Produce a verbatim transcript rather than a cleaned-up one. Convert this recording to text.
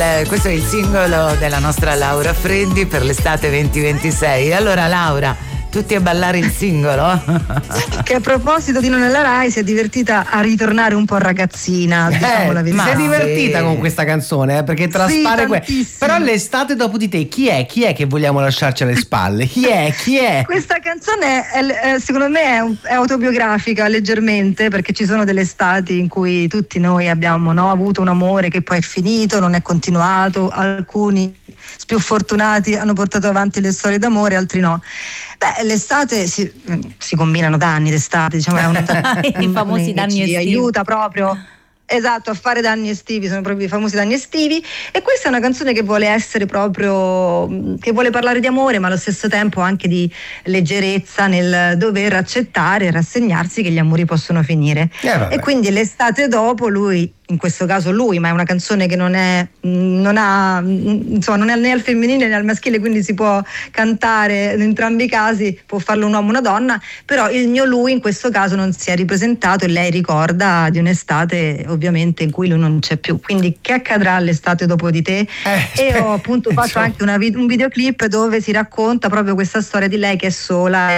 Eh, questo è il singolo della nostra Laura Freddi per l'estate ventiventisei. Allora Laura, tutti a ballare il singolo? Che a proposito di Non è la Rai si è divertita a ritornare un po' ragazzina, eh, diciamo la verità. si è divertita sì. con questa canzone, eh, perché traspare sì, que- però l'estate dopo di te, chi è? Chi è che vogliamo lasciarci alle spalle? Chi è? Chi è? Questa canzone è, è, secondo me è, un, è autobiografica leggermente, perché ci sono delle estati in cui tutti noi abbiamo no, avuto un amore che poi è finito, non è continuato, alcuni più fortunati hanno portato avanti le storie d'amore, altri no. Beh, l'estate si, si combinano da anni d'estate, diciamo, è un, i famosi danni estivi. Aiuta proprio. Esatto, a fare danni estivi, sono proprio i famosi danni estivi, e questa è una canzone che vuole essere proprio, che vuole parlare di amore, ma allo stesso tempo anche di leggerezza nel dover accettare e rassegnarsi che gli amori possono finire. Eh, e quindi l'estate dopo lui, in questo caso lui, ma è una canzone che non è non ha insomma non è né al femminile né al maschile, quindi si può cantare in entrambi i casi, può farlo un uomo o una donna, però il mio lui in questo caso non si è ripresentato e lei ricorda di un'estate ovviamente in cui lui non c'è più, quindi che accadrà l'estate dopo di te? Eh, e ho appunto fatto anche una, un videoclip dove si racconta proprio questa storia di lei che è sola